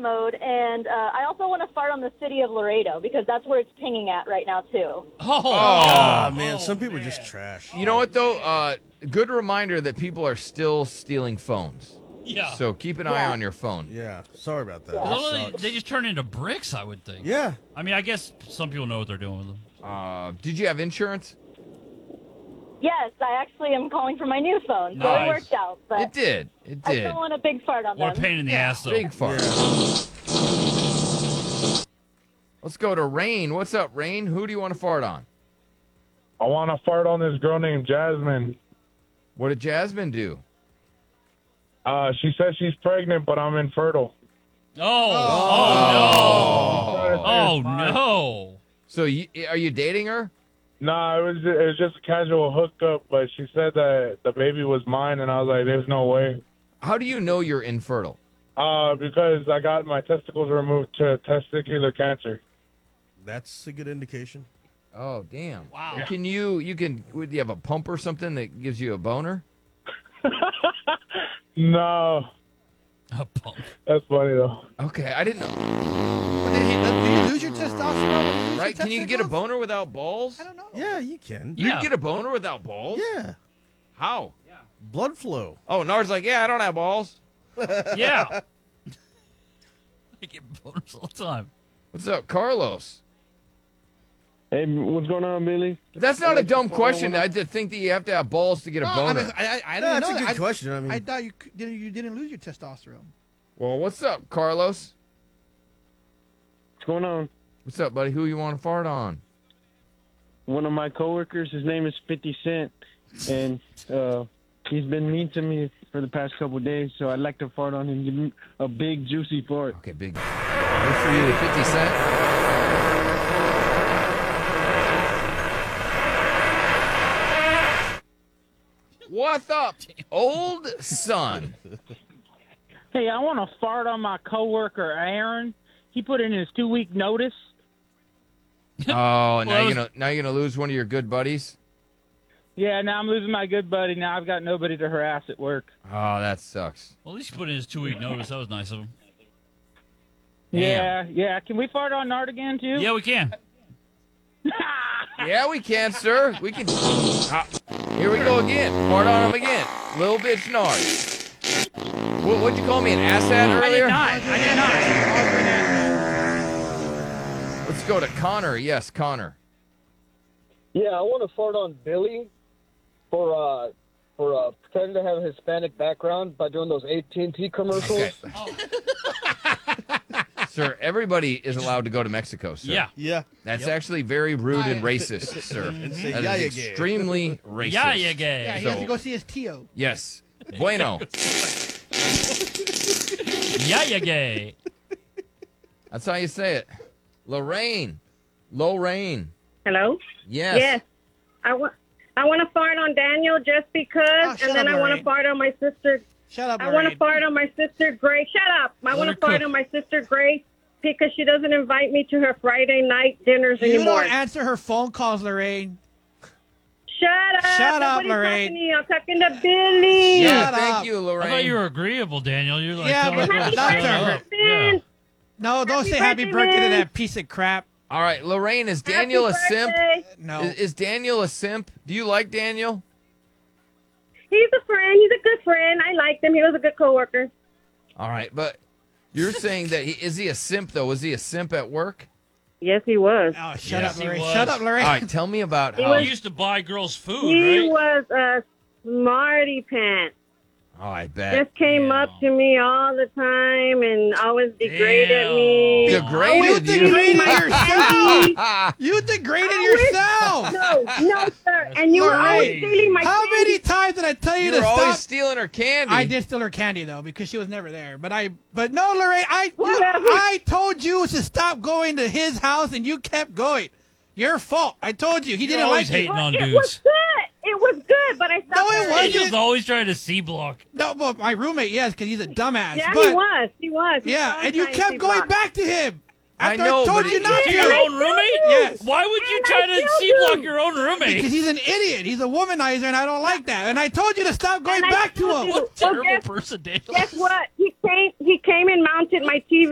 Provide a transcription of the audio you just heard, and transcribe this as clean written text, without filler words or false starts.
mode, and I also want to fart on the city of Laredo because that's where it's pinging at right now, too. Man, some people are just trash. You know what, though? Good reminder that people are still stealing phones. Yeah. So keep an eye on your phone. Yeah, sorry about that. They just turn into bricks, I would think. Yeah. I mean, I guess some people know what they're doing with them. Did you have insurance? Yes, I actually am calling for my new phone, so Nice. it worked out. But It did. It I did. still want a big fart on What a them. pain in the ass, though. Big fart. Let's go to Rain. What's up, Rain? Who do you want to fart on? I want to fart on this girl named Jasmine. What did Jasmine do? She says she's pregnant, but I'm infertile. Oh no. So are you dating her? Nah, it was just a casual hookup, but she said that the baby was mine, and I was like, there's no way. How do you know you're infertile? Because I got my testicles removed to testicular cancer. That's a good indication. Oh, damn. Wow. Do you have a pump or something that gives you a boner? No, A pump. that's funny though. Okay, I didn't know. Do you lose your testosterone? Right? Can you get a boner without balls? I don't know. Yeah, you can. You Yeah. can get a boner without balls? Yeah. How? Blood flow. Oh, Nard's like, yeah, I don't have balls. Yeah. I get boners all the time. What's up, Carlos? Hey, what's going on, Billy? That's not a dumb question. I just think that you have to have balls to get a No, boner. I No, didn't that's know a good that. question. I mean, I thought you didn't lose your testosterone. Well, what's up, Carlos? What's going on? What's up, buddy? Who you want to fart on? One of my coworkers, his name is 50 Cent, and he's been mean to me for the past couple of days, so I'd like to fart on him, give him a big, juicy fart. Okay, big. Good for you, 50 Cent. What's up, old son? Hey, I want to fart on my coworker Aaron. He put in his 2-week notice. Oh, now you're gonna lose one of your good buddies. Yeah, now I'm losing my good buddy. Now I've got nobody to harass at work. Oh, that sucks. Well, at least you put in his 2-week notice. That was nice of him. Yeah. Can we fart on Nard again too? Yeah, we can. Yeah, we can, sir. We can. Here we go again. Fart on him again. Little bitch Nard. What'd you call me, an asshat earlier? I did not. Let's go to Connor. Yes, Connor. Yeah, I want to fart on Billy for pretending to have a Hispanic background by doing those AT&T commercials. Okay. Sir, everybody is allowed to go to Mexico, sir. Yeah. yeah. That's actually very rude and racist, sir. say, That "Yeah, is you gay." extremely racist. Yeah, you gay. Yeah, he has to go see his Tio. Yes. Bueno. Yeah, you gay. That's how you say it. Lorraine. Lorraine. Hello? Yes. Yes. I want to fart on Daniel just because, Oh, shut and then up, I want to Lorraine. fart on my sister. Shut up, I want to Lorraine. fart on my sister Grace. Shut up. I want her to fart cook. on my sister Grace because she doesn't invite me to her Friday night dinners You anymore. don't answer her phone calls, Lorraine. Shut up. Shut up, Nobody's Lorraine. talking to you. I'm talking to Billy. Yeah, Shut thank up. you, I Lorraine. thought you were agreeable, Daniel. You're like, Yeah, telling but her to not shut to her. up. Yeah. No, don't Happy say happy birthday, birthday to man. that piece of crap. All right, Lorraine, is Daniel a Happy simp? birthday. No. Is Daniel a simp? Do you like Daniel? He's a friend. He's a good friend. I liked him. He was a good coworker. All right, but you're saying that is he a simp, though? Was he a simp at work? Yes, he was. Oh, shut Yes, up, he Lorraine. was. Shut up, Lorraine. All right, tell me about He how... He used to buy girls food, He right? was a smarty pants. Oh, I bet. Just came up to me all the time and always degraded me. Degraded you? degraded yourself. Ah, You degraded yourself. No, sir. And you were always Lorraine, stealing my how candy. many times did I tell you you to were always stop? stealing her candy. I did steal her candy though because she was never there. But no, Lorraine, Whatever. I told you to stop going to his house and you kept going. Your fault. I told you he You're didn't always like hating it. on It dudes. was good. It was good, but I stopped. No, it doing wasn't. Angel's always trying to C-block. No, but my roommate, yes, because he's a dumbass. Yeah, but, he was. He was. He Yeah, was and you trying to kept be going blocked. back to him. I After know, I told but you it- not To your to. own roommate? Yes. Why would you And try I to still C-block do. your own roommate? Because he's an idiot. He's a womanizer, and I don't like that. And I told you to stop going And I back to told him. you. What a terrible Well, person, Daniel. Guess what? He came and mounted my TV